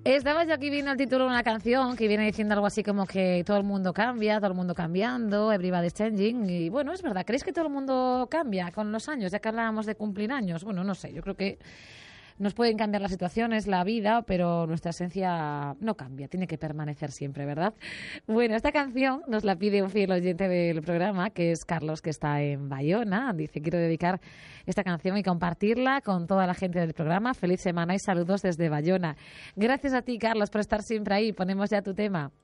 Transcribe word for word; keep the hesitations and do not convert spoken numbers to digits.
Estaba yo aquí viendo el título de una canción que viene diciendo algo así como que todo el mundo cambia, todo el mundo cambiando, everybody's changing. Y bueno, es verdad, ¿creéis que todo el mundo cambia con los años? Ya que hablábamos de cumplir años. Bueno, no sé, yo creo que nos pueden cambiar las situaciones, la vida, pero nuestra esencia no cambia, tiene que permanecer siempre, ¿verdad? Bueno, esta canción nos la pide un fiel oyente del programa, que es Carlos, que está en Bayona. Dice, quiero dedicar esta canción y compartirla con toda la gente del programa. Feliz semana y saludos desde Bayona. Gracias a ti, Carlos, por estar siempre ahí. Ponemos ya tu tema.